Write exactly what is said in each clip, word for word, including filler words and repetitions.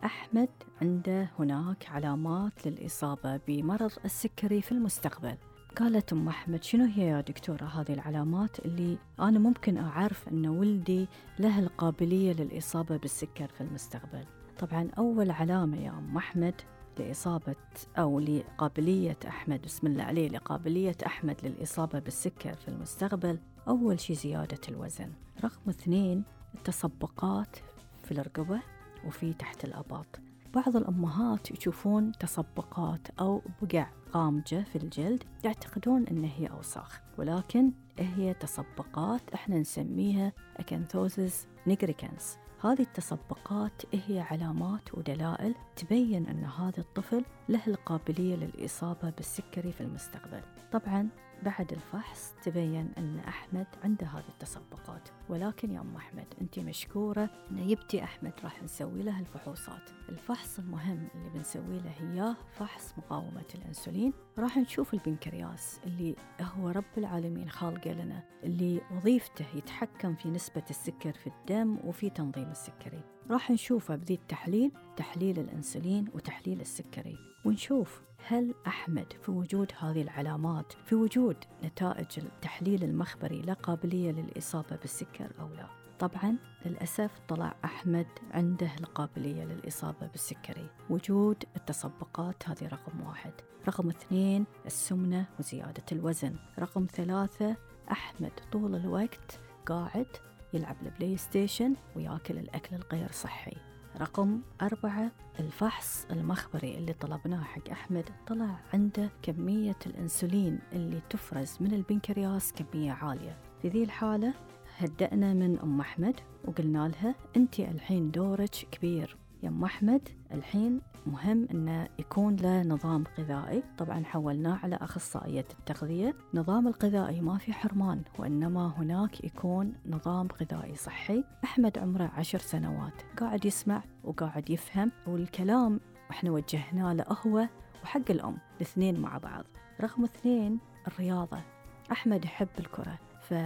أحمد عنده هناك علامات للإصابة بمرض السكري في المستقبل. قالت أم أحمد: شنو هي يا دكتورة هذه العلامات اللي أنا ممكن أعرف أن ولدي له القابلية للإصابة بالسكر في المستقبل؟ طبعا أول علامة يا أم أحمد لإصابة أو لقابلية أحمد، بسم الله عليه، لقابلية أحمد للإصابة بالسكر في المستقبل، أول شيء زيادة الوزن. رقم اثنين التصبقات في الرقبة وفي تحت الأباط. بعض الأمهات يشوفون تصبقات أو بقع قامجة في الجلد يعتقدون أن هي أوساخ، ولكن هي تصبقات احنا نسميها أكانثوزيس نيجريكانس. هذه التصبقات هي علامات ودلائل تبين أن هذا الطفل له القابلية للإصابة بالسكري في المستقبل. طبعاً بعد الفحص تبين أن أحمد عنده هذه التصبقات، ولكن يا أم أحمد أنت مشكورة أن يبتي أحمد راح نسوي له الفحوصات. الفحص المهم اللي بنسوي له هي فحص مقاومة الأنسولين. راح نشوف البنكرياس اللي هو رب العالمين خالقه لنا، اللي وظيفته يتحكم في نسبة السكر في الدم وفي تنظيم السكري. راح نشوفه بذي التحليل، تحليل الأنسولين وتحليل السكري، ونشوف هل أحمد في وجود هذه العلامات، في وجود نتائج التحليل المخبري له قابلية للإصابة بالسكر أو لا. طبعاً للأسف طلع أحمد عنده القابلية للإصابة بالسكري. وجود التصبقات هذه رقم واحد. رقم اثنين السمنة وزيادة الوزن. رقم ثلاثة أحمد طول الوقت قاعد يلعب البلاي ستيشن ويأكل الأكل الغير صحي. رقم أربعة الفحص المخبري اللي طلبناه حق أحمد، طلع عنده كمية الأنسولين اللي تفرز من البنكرياس كمية عالية. في ذي الحالة هدأنا من أم أحمد وقلنا لها: أنت الحين دورك كبير يا أم أحمد، الحين مهم أنه يكون له نظام غذائي. طبعا حولناه على أخصائية التغذية. نظام الغذائي ما في حرمان، وإنما هناك يكون نظام غذائي صحي. أحمد عمره عشر سنوات، قاعد يسمع وقاعد يفهم، والكلام احنا وجهنا له هو وحق الأم الاثنين مع بعض. رقم اثنين الرياضة. أحمد يحب الكرة،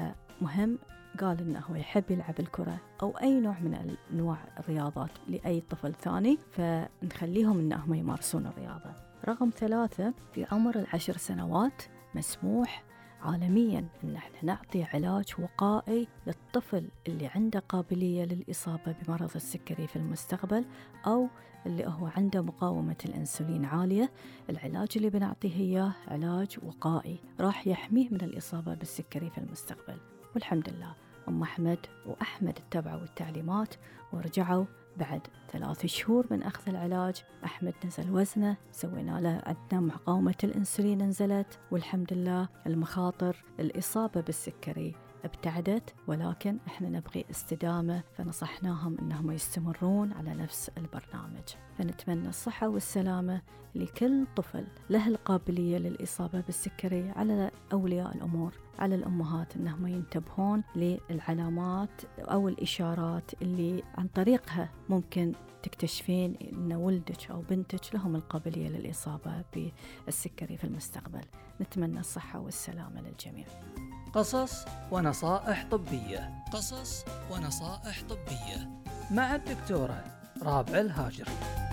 فمهم قال إنه هو يحب يلعب الكرة أو أي نوع من أنواع الرياضات لأي طفل ثاني، فنخليهم إنهم يمارسون الرياضة. رقم ثلاثة في عمر العشر سنوات مسموح عالمياً إن احنا نعطي علاج وقائي للطفل اللي عنده قابلية للإصابة بمرض السكري في المستقبل، أو اللي هو عنده مقاومة الأنسولين عالية. العلاج اللي بنعطيه هي علاج وقائي راح يحميه من الإصابة بالسكري في المستقبل. والحمد لله أم أحمد وأحمد اتبعوا التعليمات ورجعوا بعد ثلاث شهور من أخذ العلاج. أحمد نزل وزنه، سوينا له عندنا مقاومة الأنسولين نزلت، والحمد لله المخاطر الإصابة بالسكري ابتعدت، ولكن احنا نبغي استدامة، فنصحناهم انهم يستمرون على نفس البرنامج. فنتمنى الصحة والسلامة لكل طفل له القابلية للإصابة بالسكري. على أولياء الأمور، على الأمهات، انهم ينتبهون للعلامات أو الإشارات اللي عن طريقها ممكن تكتشفين أن ولدك أو بنتك لهم القابلية للإصابة بالسكري في المستقبل. نتمنى الصحة والسلامة للجميع. قصص ونصائح طبية. قصص ونصائح طبية مع الدكتورة رابعة الهاجري.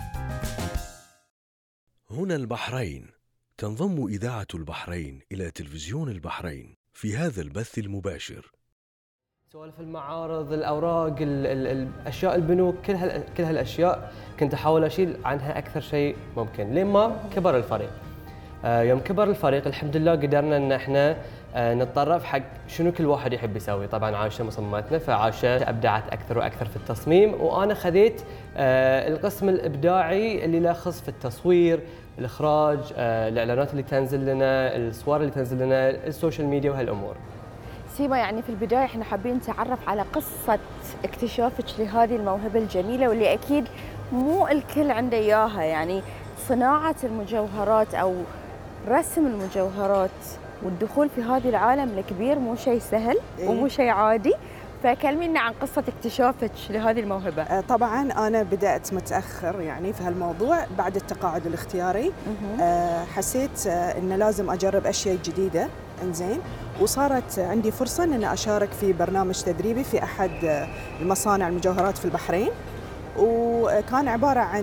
هنا البحرين. تنضم إذاعة البحرين إلى تلفزيون البحرين في هذا البث المباشر. سوالف المعارض، الأوراق، ال ال الأشياء، البنوك، كل هال كل هالأشياء كنت أحاول أشيل عنها أكثر شيء ممكن لين ما كبر الفريق. آه يوم كبر الفريق الحمد لله قدرنا ان احنا آه نتطرف حق شنو كل واحد يحب يسوي. طبعا عايشه مصمماتنا، فعايشه ابدعت اكثر واكثر في التصميم، وانا خذيت آه القسم الابداعي اللي له خص في التصوير، الاخراج، آه الاعلانات اللي تنزل لنا، الصور اللي تنزل لنا، السوشيال ميديا وهالامور. سيما يعني في البدايه احنا حابين نتعرف على قصه اكتشافك لهذه الموهبه الجميله، واللي اكيد مو الكل عنده اياها. يعني صناعه المجوهرات او رسم المجوهرات والدخول في هذا العالم الكبير مو شيء سهل ومو شيء عادي. فكلمينا عن قصة اكتشافك لهذه الموهبة. طبعا أنا بدأت متأخر يعني في هالموضوع بعد التقاعد الاختياري. حسيت أن لازم أجرب أشياء جديدة. إنزين، وصارت عندي فرصة أن أنا أشارك في برنامج تدريبي في أحد المصانع المجوهرات في البحرين، وكان عبارة عن